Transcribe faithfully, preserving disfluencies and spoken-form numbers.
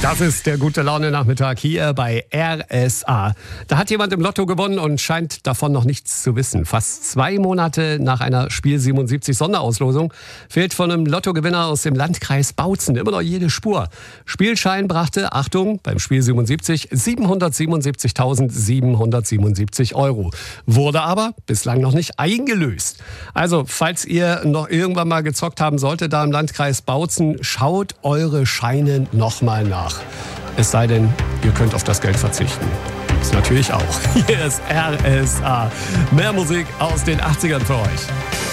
Das ist der Gute-Laune-Nachmittag hier bei R S A. Da hat jemand im Lotto gewonnen und scheint davon noch nichts zu wissen. Fast zwei Monate nach einer Spiel siebenundsiebzig Sonderauslosung fehlt von einem Lottogewinner aus dem Landkreis Bautzen immer noch jede Spur. Spielschein brachte, Achtung, beim Spiel siebenundsiebzig siebenhundertsiebenundsiebzigtausendsiebenhundertsiebenundsiebzig Euro. Wurde aber bislang noch nicht eingelöst. Also, falls ihr noch irgendwann mal gezockt haben solltet da im Landkreis Bautzen, schaut eure Scheine nochmal nach. Es sei denn, ihr könnt auf das Geld verzichten. Das natürlich auch. Hier ist R S A. Mehr Musik aus den achtzigern für euch.